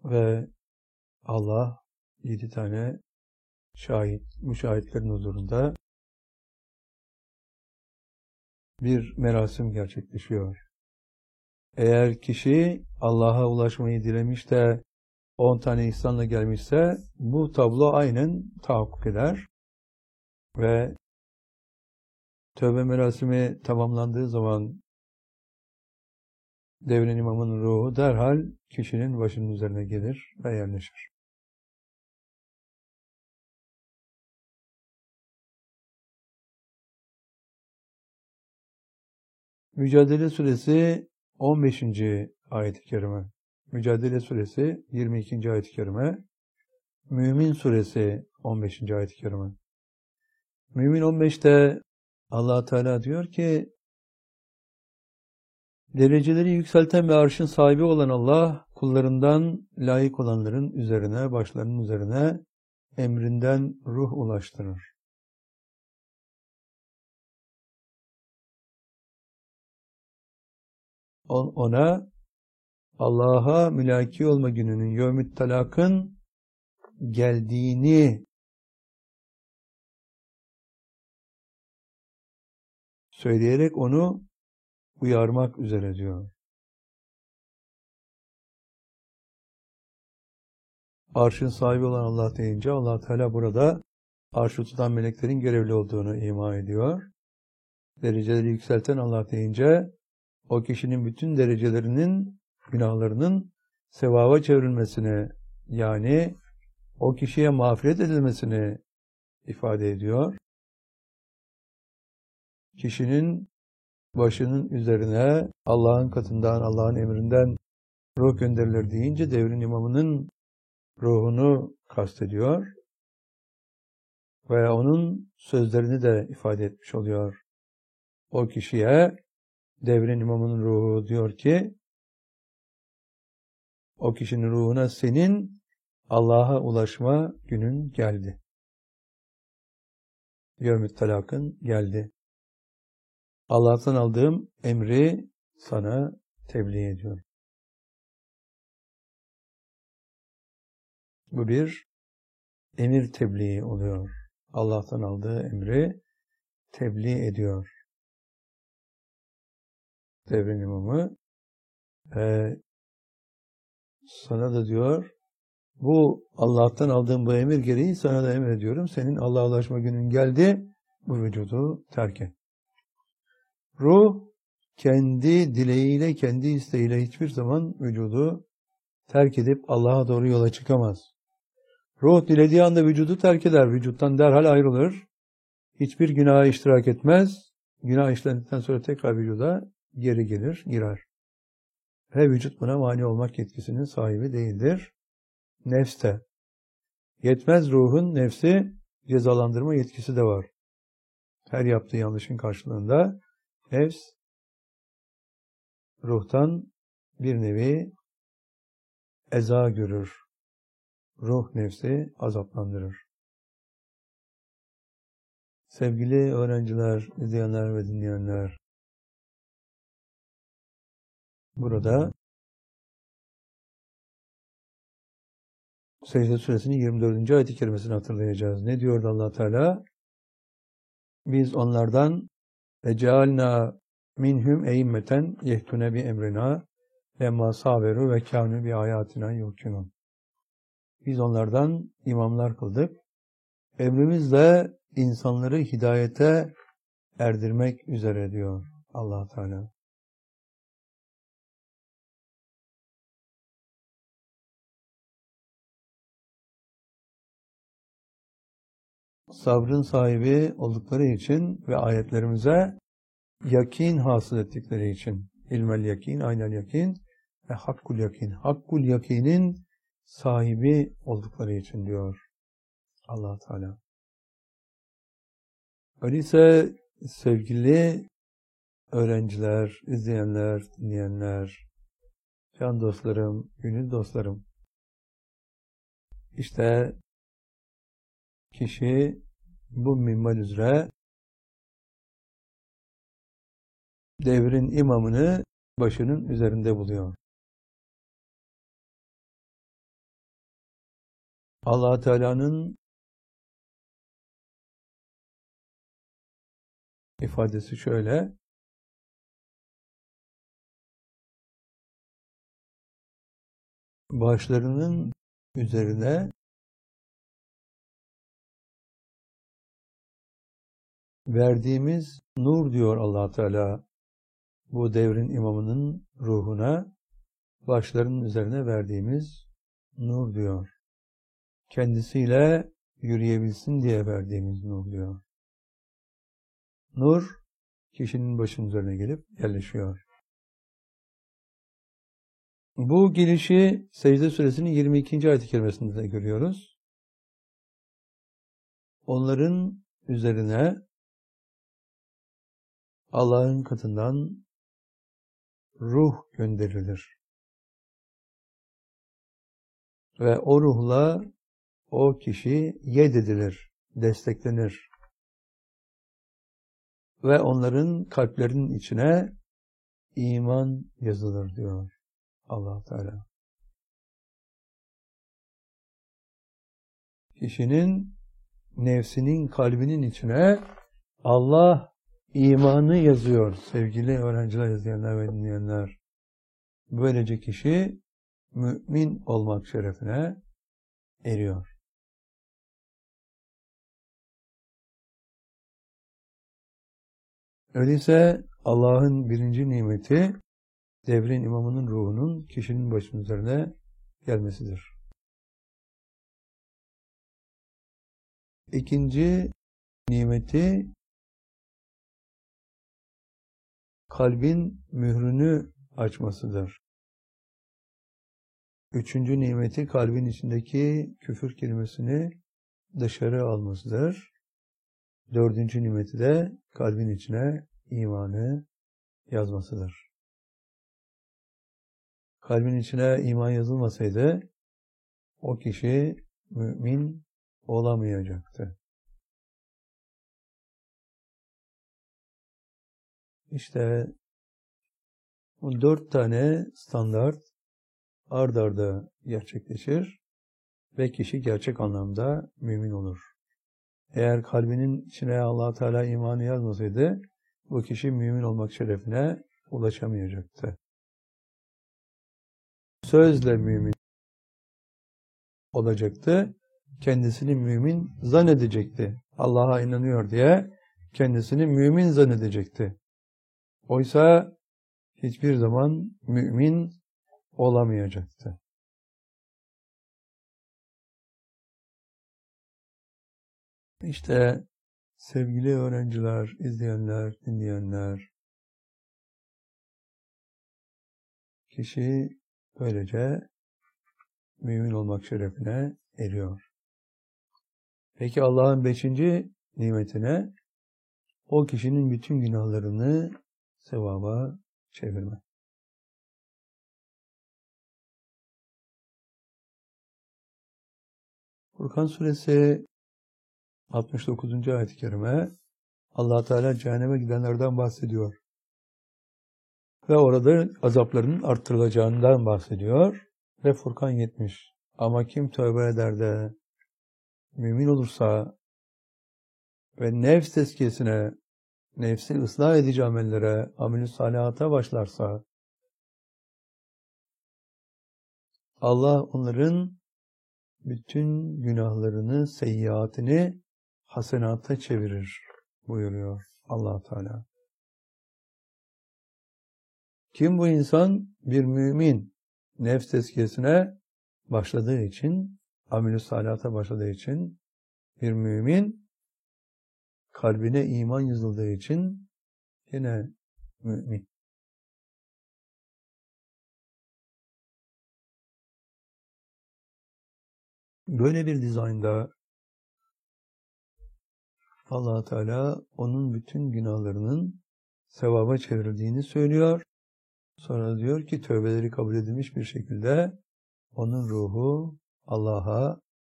Ve Allah 7 tane şahit, bu şahitlerin huzurunda bir merasim gerçekleşiyor. Eğer kişi Allah'a ulaşmayı dilemiş de 10 tane ihsanla gelmişse bu tablo aynen tahakkuk eder ve tövbe merasimi tamamlandığı zaman devrin imamının ruhu derhal kişinin başının üzerine gelir ve yerleşir. Mücadele Suresi 15. ayet-i kerime. Mücadele Suresi 22. ayet-i kerime. Mümin Suresi 15. ayet-i kerime. Mümin 15'te Allah Teala diyor ki, dereceleri yükselten ve arşın sahibi olan Allah, kullarından layık olanların üzerine, başlarının üzerine emrinden ruh ulaştırır. Ona Allah'a mülaki olma gününün, yevmü't talakın geldiğini söyleyerek onu uyarmak üzere diyor. Arşın sahibi olan Allah deyince Allah Teala burada arşı tutan meleklerin görevli olduğunu ima ediyor. Dereceleri yükselten Allah deyince o kişinin bütün derecelerinin, günahlarının sevaba çevrilmesini, yani o kişiye mağfiret edilmesini ifade ediyor. Kişinin başının üzerine Allah'ın katından, Allah'ın emrinden ruh gönderilir deyince devrin imamının ruhunu kastediyor ve onun sözlerini de ifade etmiş oluyor. O kişiye devrin imamının ruhu diyor ki, o kişinin ruhuna senin Allah'a ulaşma günün geldi. Yevmü't talakın geldi. Allah'tan aldığım emri sana tebliğ ediyorum. Bu bir emir tebliği oluyor. Allah'tan aldığı emri tebliğ ediyor. Devrin imamı sana da diyor, bu Allah'tan aldığım bu emir gereği sana da emrediyorum. Senin Allah'a ulaşma günün geldi. Bu vücudu terk et. Ruh kendi dileğiyle, kendi isteğiyle hiçbir zaman vücudu terk edip Allah'a doğru yola çıkamaz. Ruh dilediği anda vücudu terk eder. Vücuttan derhal ayrılır. Hiçbir günaha iştirak etmez. Günah işlendikten sonra tekrar vücuda geri gelir, girer. Ve vücut buna mani olmak yetkisinin sahibi değildir. Nefs de. Yetmez, ruhun nefsi cezalandırma yetkisi de var. Her yaptığı yanlışın karşılığında nefs ruhtan bir nevi eza görür. Ruh nefsi azaplandırır. Sevgili öğrenciler, izleyenler ve dinleyenler, burada Secde Suresinin 24. ayet-i kerimesini hatırlayacağız. Ne diyordu Allah Teala? Biz onlardan cealna minhum eimmeten yehtune bi emrina lemma saberu ve kânu bi ayatina yuqinun. Biz onlardan imamlar kıldık. Emrimizle insanları hidayete erdirmek üzere diyor Allah Teala. Sabrın sahibi oldukları için ve ayetlerimize yakin hasıl ettikleri için, ilmel yakin, aynel yakin ve hakkul yakin. Hakkul yakinin sahibi oldukları için diyor Allah Teala. Öyleyse sevgili öğrenciler, izleyenler, dinleyenler, can dostlarım, gönül dostlarım, işte kişi bu minval üzere devrin imamını başının üzerinde buluyor. Allah Teala'nın ifadesi şöyle: başlarının üzerine verdiğimiz nur diyor Allah Teala bu devrin imamının ruhuna, başlarının üzerine verdiğimiz nur diyor. Kendisiyle yürüyebilsin diye verdiğimiz nur diyor. Nur kişinin başının üzerine gelip yerleşiyor. Bu gelişi Secde Suresinin 22. ayet-i kerimesinde de görüyoruz. Onların üzerine Allah'ın katından ruh gönderilir. Ve o ruhla o kişi yededilir, desteklenir. Ve onların kalplerinin içine iman yazılır diyor Allah Teala. Kişinin nefsinin, kalbinin içine Allah imanı yazıyor sevgili öğrenciler, izleyenler ve dinleyenler. Böylece kişi mümin olmak şerefine eriyor. Öyleyse Allah'ın birinci nimeti devrin imamının ruhunun kişinin başının üzerine gelmesidir. İkinci nimeti kalbin mührünü açmasıdır. Üçüncü nimeti kalbin içindeki küfür kelimesini dışarı almasıdır. Dördüncü nimeti de kalbin içine imanı yazmasıdır. Kalbin içine iman yazılmasaydı o kişi mümin olamayacaktı. İşte bu 4 tane standart ard arda gerçekleşir ve kişi gerçek anlamda mümin olur. Eğer kalbinin içine Allah Teala imanı yazmasaydı bu kişi mümin olmak şerefine ulaşamayacaktı. Sözle mümin olacaktı. Kendisini mümin zannedecekti. Allah'a inanıyor diye kendisini mümin zannedecekti. Oysa hiçbir zaman mümin olamayacaktı. İşte sevgili öğrenciler, izleyenler, dinleyenler, kişi böylece mümin olmak şerefine eriyor. Peki Allah'ın 5. nimetine o kişinin bütün günahlarını sevaba çevirme. Furkan Suresi 69. ayet-i kerime Allah Teala cehenneme gidenlerden bahsediyor. Ve orada azaplarının arttırılacağından bahsediyor. Ve Furkan 70. Ama kim tövbe eder de mümin olursa ve nefs tezkiyesine, nefsi ıslah edici amellere, amel-i salihata başlarsa Allah onların bütün günahlarını, seyyiatini hasenata çevirir buyuruyor Allah Teala. Kim bu insan? Bir mümin. Nefs tezkiyesine başladığı için, amel-i salihata başladığı için bir mümin, kalbine iman yazıldığı için yine mümin. Böyle bir dizaynda Allah Teala onun bütün günahlarının sevaba çevrildiğini söylüyor. Sonra diyor ki tövbeleri kabul edilmiş bir şekilde onun ruhu Allah'a